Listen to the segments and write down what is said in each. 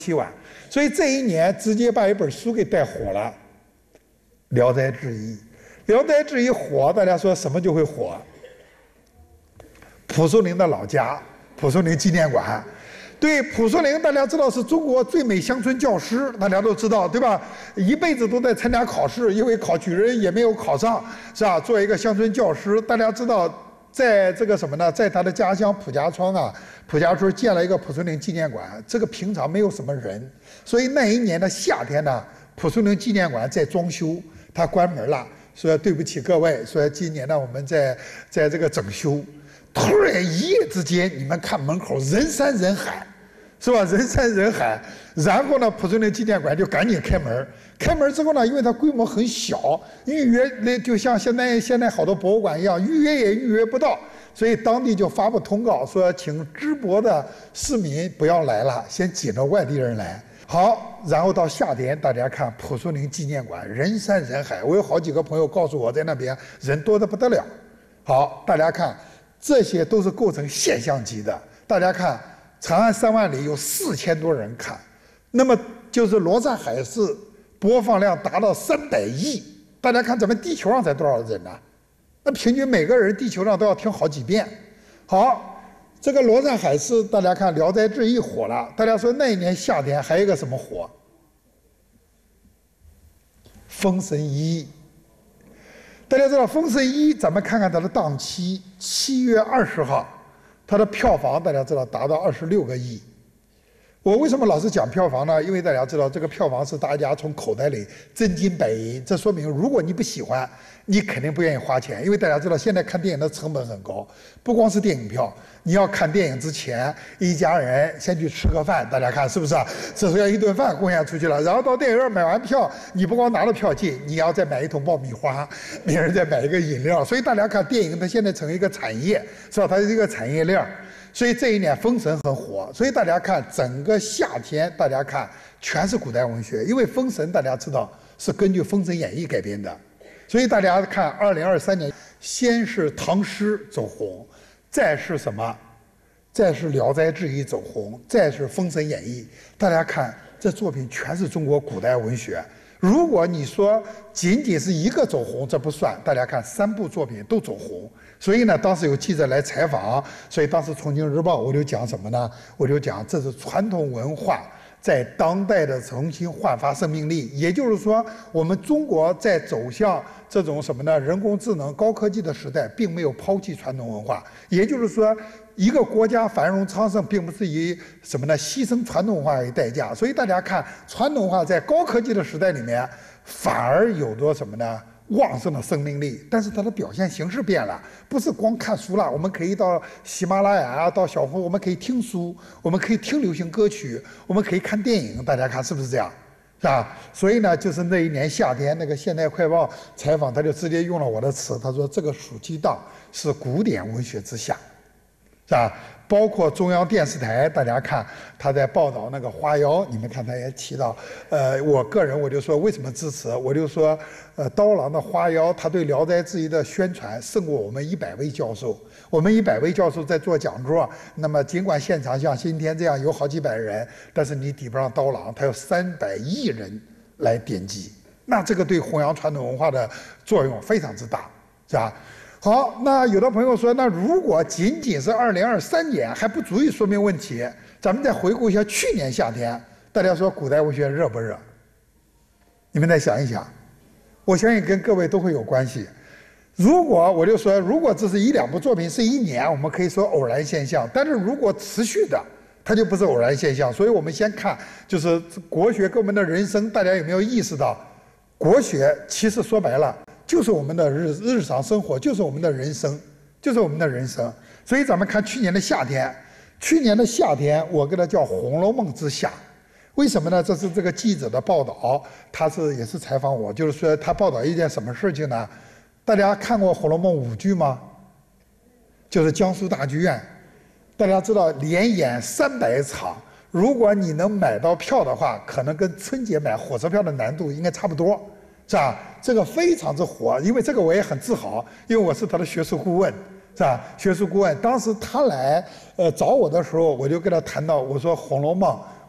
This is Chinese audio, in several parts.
7万，所以这一年直接把一本书给带火了，《聊斋志异》。《聊斋志异》火，大家说什么就会火？蒲松龄的老家，蒲松龄纪念馆。对，蒲松龄大家知道是中国最美乡村教师，大家都知道，对吧？一辈子都在参加考试，因为考举人也没有考上，是吧？做一个乡村教师，大家知道。 在这个什么呢？在他的家乡蒲家庄啊，蒲家村建了一个蒲松龄纪念馆。这个平常没有什么人，所以那一年的夏天呢，蒲松龄纪念馆在装修，它关门了，说对不起各位，说今年呢我们在这个整修。突然一夜之间，你们看门口人山人海，是吧？人山人海。然后呢，蒲松龄纪念馆就赶紧开门。开门之后呢，因为它规模很小，预约那就像现在好多博物馆一样，预约也预约不到，所以当地就发布通告说，请淄博的市民不要来了，先挤着外地人来。好，然后到夏天，大家看蒲松龄纪念馆人山人海，我有好几个朋友告诉我，在那边人多得不得了。好，大家看，这些都是构成现象级的。大家看，长安3万里有4000多人看，那么就是罗刹海市。 播放量达到300亿，大家看咱们地球上才多少人呢？那平均每个人地球上都要听好几遍。好，这个罗刹海市，大家看《聊斋志异》火了。大家说那一年夏天还有一个什么火？《封神一》。大家知道《封神一》，咱们看看它的档期，7月20号，它的票房大家知道达到26个亿。 我为什么老是讲票房呢？因为大家知道，这个票房是大家从口袋里真金白银。这说明，如果你不喜欢，你肯定不愿意花钱。因为大家知道，现在看电影的成本很高，不光是电影票，你要看电影之前，一家人先去吃个饭，大家看是不是？这时候要一顿饭贡献出去了，然后到电影院买完票，你不光拿了票进，你要再买一桶爆米花，别人再买一个饮料。所以大家看电影，它现在成为一个产业，是吧？它是一个产业链。 所以这一年《封神》很火，所以大家看整个夏天，大家看全是古代文学，因为《封神》大家知道是根据《封神演义》改编的，所以大家看2023年，先是唐诗走红，再是什么？再是《聊斋志异》走红，再是《封神演义》。大家看这作品全是中国古代文学。如果你说仅仅是一个走红，这不算。大家看3部作品都走红。 所以呢，当时有记者来采访，所以当时《重庆日报》我就讲什么呢？我就讲这是传统文化在当代的重新焕发生命力。也就是说，我们中国在走向这种什么呢？人工智能、高科技的时代，并没有抛弃传统文化。也就是说，一个国家繁荣昌盛，并不是以什么呢？牺牲传统文化为代价。所以大家看，传统文化在高科技的时代里面，反而有着什么呢？ 旺盛的生命力，但是它的表现形式变了，不是光看书了。我们可以到喜马拉雅啊，到小红，我们可以听书，我们可以听流行歌曲，我们可以看电影。大家看是不是这样？是吧？所以呢，就是那一年夏天，那个《现代快报》采访，他就直接用了我的词，他说这个暑期档是古典文学之夏，是吧？ 包括中央电视台，大家看他在报道那个花妖，你们看他也提到，我个人我就说为什么支持，我就说，刀郎的花妖，他对《聊斋志异》的宣传胜过我们100位教授。我们100位教授在做讲座，那么尽管现场像今天这样有好几百人，但是你抵不上刀郎，他有300亿人来点击，那这个对弘扬传统文化的作用非常之大，是吧？ 好，那有的朋友说，那如果仅仅是2023年还不足以说明问题，咱们再回顾一下去年夏天，大家说古代文学热不热？你们再想一想，我相信跟各位都会有关系。如果我就说，如果这是1、2部作品是1年，我们可以说偶然现象；但是如果持续的，它就不是偶然现象。所以我们先看，就是国学跟我们的人生，大家有没有意识到，国学其实说白了。 就是我们的日常生活，就是我们的人生，就是我们的人生。所以咱们看去年的夏天，去年的夏天我给它叫《红楼梦之夏》，为什么呢？这是这个记者的报道，他也是采访我，就是说他报道一件什么事情呢？大家看过《红楼梦》舞剧吗？就是江苏大剧院，大家知道连演300场，如果你能买到票的话，可能跟春节买火车票的难度应该差不多。 是吧？这个非常之火，因为这个我也很自豪，因为我是他的学术顾问，是吧？学术顾问，当时他来找我的时候，我就跟他谈到，我说《红楼梦》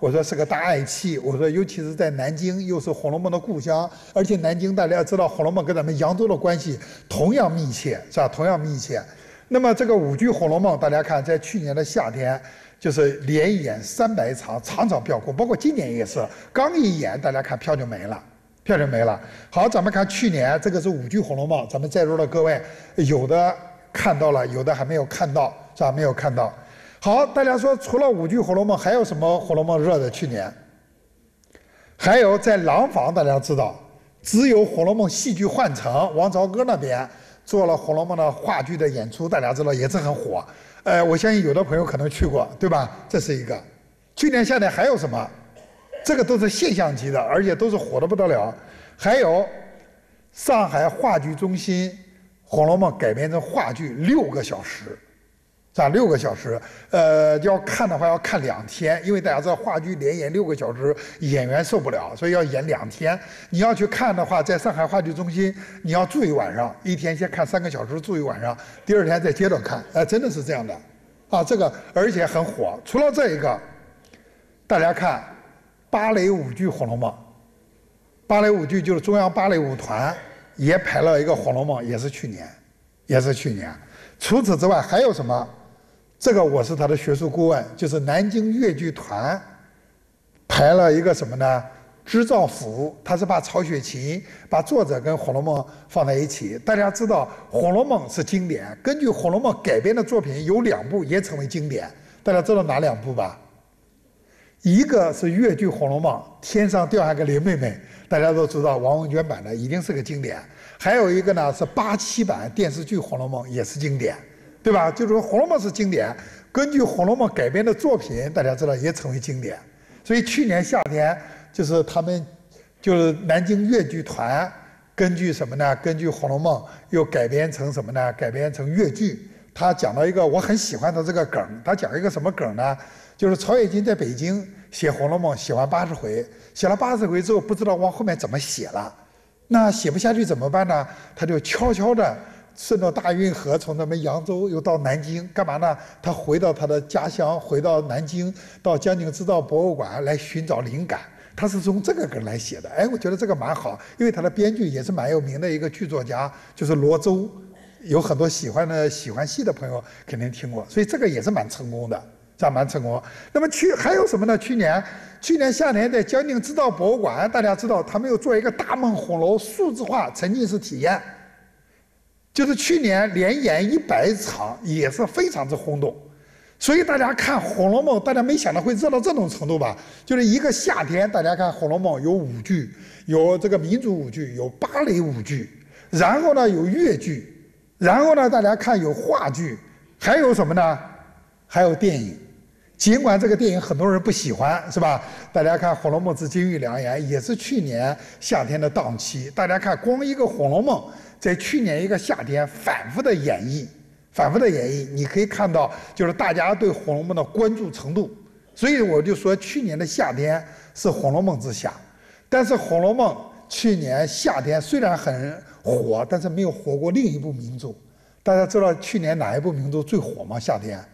我说是个大爱妻，我说尤其是在南京，又是《红楼梦》的故乡，而且南京大家要知道，《红楼梦》跟咱们扬州的关系同样密切，是吧？同样密切。那么这个5剧《红楼梦》，大家看，在去年的夏天，就是连演300场，场场飙空，包括今年也是，刚一演，大家看票就没了。票就没了。好，咱们看去年这个是5剧《红楼梦》，咱们在座的各位有的看到了，有的还没有看到，是吧？没有看到。好，大家说除了5剧《红楼梦》，还有什么《红楼梦》热的？去年还有在廊坊，大家知道，只有《红楼梦》戏剧换乘，王朝歌那边做了《红楼梦》的话剧的演出，大家知道也是很火。我相信有的朋友可能去过，对吧？这是一个。去年夏天还有什么？这个都是现象级的，而且都是火得不得了。还有上海话剧中心《红楼梦》改编成话剧6个小时，是吧？6个小时，要看的话要看2天，因为大家知道话剧连演6个小时，演员受不了，所以要演2天。你要去看的话，在上海话剧中心，你要住一晚上，一天先看3个小时，住一晚上，第2天再接着看，真的是这样的，啊，这个而且很火。除了这一个，大家看芭蕾舞剧《红楼梦》，芭蕾舞剧就是中央芭蕾舞团也排了一个《红楼梦》，也是去年，也是去年。除此之外还有什么？这个我是他的学术顾问，就是南京越剧团排了一个什么呢？织造府，他是把曹雪芹把作者跟《红楼梦》放在一起。大家知道《红楼梦》是经典，根据《红楼梦》改编的作品有2部也成为经典，大家知道哪2部吧？一个是越剧《红楼梦》，天上掉下个林妹妹，大家都知道王文娟版的一定是个经典。还有一个呢是87版电视剧《红楼梦》，也是经典，对吧？就是说《红楼梦》是经典，根据《红楼梦》改编的作品，大家知道也成为经典。所以去年夏天就是他们就是南京越剧团根据什么呢？根据《红楼梦》又改编成什么呢？改编成越剧。他讲到一个我很喜欢的这个梗，他讲一个什么梗呢？就是曹雪芹在北京写《红楼梦》，写完80回，写了80回之后，不知道往后面怎么写了，那写不下去怎么办呢？他就悄悄地顺着大运河，从咱们扬州又到南京，干嘛呢？他回到他的家乡，回到南京，到江宁织造博物馆来寻找灵感。他是从这个梗来写的，我觉得这个蛮好，因为他的编剧也是蛮有名的一个剧作家，就是罗周，有很多喜欢戏的朋友肯定听过，所以这个也是蛮成功的。这样蛮成功。那么还有什么呢？去年夏天在江宁织造博物馆，大家知道他们又做一个大梦红楼数字化沉浸式体验，就是去年连演100场，也是非常之轰动。所以大家看《红楼梦》，大家没想到会热到这种程度吧？就是一个夏天，大家看《红楼梦》有5剧，有这个民族舞剧，有芭蕾舞剧，然后呢有越剧，然后呢大家看有话剧，还有什么呢？还有电影。尽管这个电影很多人不喜欢，是吧？大家看《红楼梦之金玉良缘》也是去年夏天的档期。大家看，光一个《红楼梦》在去年一个夏天反复的演绎，你可以看到就是大家对《红楼梦》的关注程度。所以我就说，去年的夏天是《红楼梦之夏，但是《红楼梦》去年夏天虽然很火，但是没有火过另一部名著。大家知道去年哪一部名著最火吗？夏天？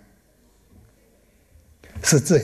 是这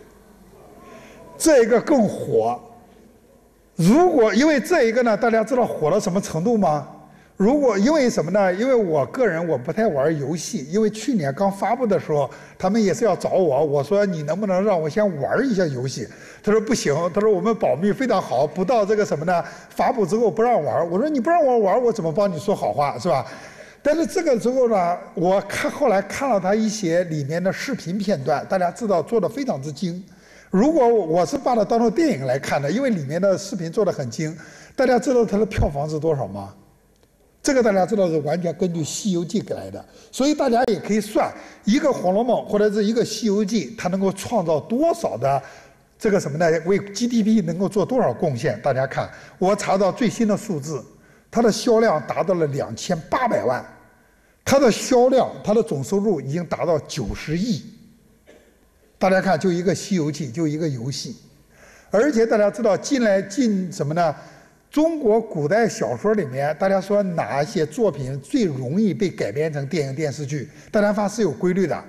一个更火。如果因为这一个呢，大家知道火到什么程度吗？如果因为什么呢？因为我个人我不太玩游戏，因为去年刚发布的时候，他们也是要找我，我说你能不能让我先玩一下游戏？他说不行，他说我们保密非常好，不到这个什么呢？发布之后不让玩。我说你不让我玩，我怎么帮你说好话，是吧？但是这个时候呢，我后来看了他一些里面的视频片段，大家知道做的非常之精。如果我是把它当成电影来看的，因为里面的视频做的很精。大家知道它的票房是多少吗？这个大家知道是完全根据《西游记》来的，所以大家也可以算一个《红楼梦》或者是一个《西游记》，它能够创造多少的这个什么呢？为 GDP 能够做多少贡献？大家看，我查到最新的数字，它的销量达到了2800万。它的销量，它的总收入已经达到90亿。大家看，就一个《西游记》，就一个游戏，而且大家知道近什么呢？中国古代小说里面，大家说哪些作品最容易被改编成电影电视剧？大家发现是有规律的，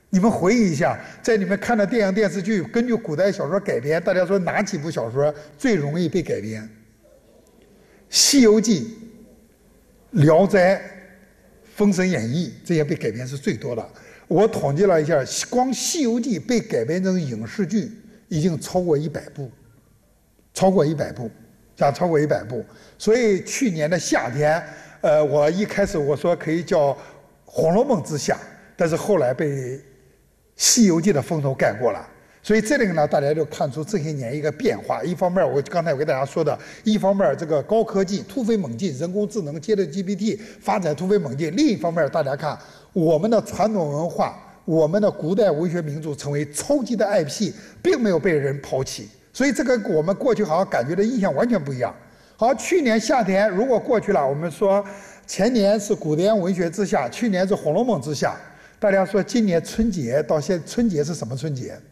你们回忆一下，在你们看的电影电视剧根据古代小说改编，大家说哪几部小说最容易被改编？《西游记》《聊斋》《封神演义》这些被改编是最多的。我统计了一下，光《西游记》被改编成影视剧已经超过100部，超过100部，超过100部。所以去年的夏天，我一开始我说可以叫《红楼梦之夏》，但是后来被《西游记》的风头盖过了。所以这里呢，大家就看出这些年一个变化。一方面，我刚才我给大家说的，一方面这个高科技突飞猛进，人工智能接着 GPT 发展突飞猛进；另一方面，大家看我们的传统文化，我们的古代文学名著成为超级的 IP， 并没有被人抛弃。所以这个我们过去好像感觉的印象完全不一样。好，去年夏天如果过去了，我们说前年是古典文学之夏，去年是《红楼梦》之夏。大家说今年春节到现在，春节是什么春节？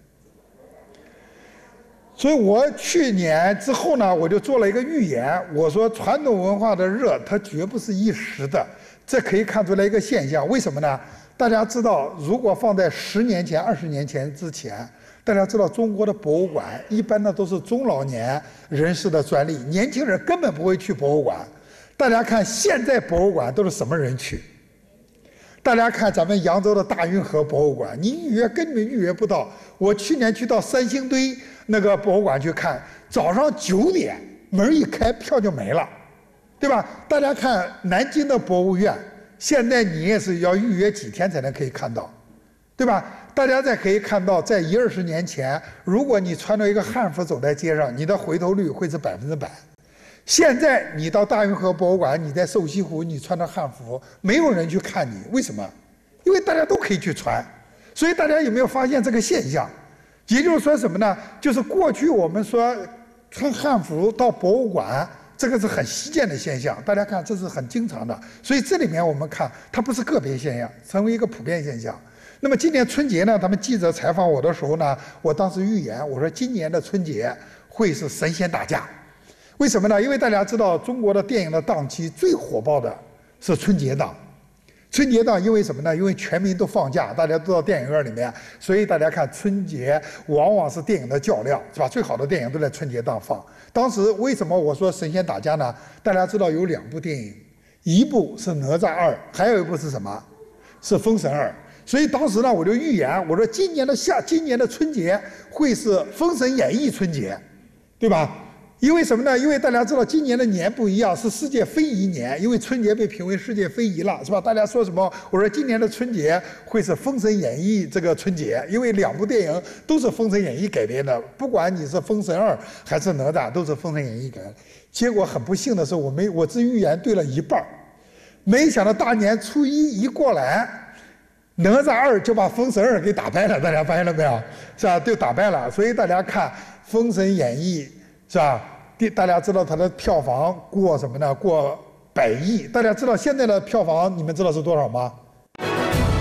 所以我去年之后呢，我就做了一个预言，我说传统文化的热，它绝不是一时的，这可以看出来一个现象。为什么呢？大家知道，如果放在10年前、20年前之前，大家知道中国的博物馆一般呢都是中老年人士的专利，年轻人根本不会去博物馆。大家看现在博物馆都是什么人去？大家看咱们扬州的大运河博物馆，你预约根本预约不到。我去年去到三星堆那个博物馆去看，早上9点门一开，票就没了，对吧？大家看南京的博物院，现在你也是要预约几天才能可以看到，对吧？大家再可以看到，在20-20年前，如果你穿着一个汉服走在街上，你的回头率会是100%。现在你到大运河博物馆，你在瘦西湖，你穿着汉服，没有人去看你，为什么？因为大家都可以去穿。所以大家有没有发现这个现象？也就是说什么呢？就是过去我们说穿汉服到博物馆，这个是很稀见的现象。大家看，这是很经常的。所以这里面我们看，它不是个别现象，成为一个普遍现象。那么今年春节呢，他们记者采访我的时候呢，我当时预言，我说今年的春节会是神仙打架。为什么呢？因为大家知道，中国的电影的档期最火爆的是春节档。春节档因为什么呢？因为全民都放假，大家都到电影院里面，所以大家看春节往往是电影的较量，是吧？最好的电影都在春节档放。当时为什么我说神仙打架呢？大家知道有2部电影，一部是哪吒2，还有一部是什么？是封神2。所以当时呢，我就预言，我说今年的春节会是封神演义春节，对吧？因为什么呢？因为大家知道今年的年不一样，是世界非遗年，因为春节被评为世界非遗了，是吧？大家说什么？我说今年的春节会是《封神演义》这个春节，因为2部电影都是《封神演义》改编的，不管你是《封神2》还是哪吒，都是《封神演义》改的。结果很不幸的是，我这预言对了一半，没想到大年初一一过来，哪吒2就把《封神2》给打败了，大家发现了没有？是吧？就打败了。所以大家看《封神演义》。是吧？大家知道它的票房过什么呢？过100亿。大家知道现在的票房，你们知道是多少吗？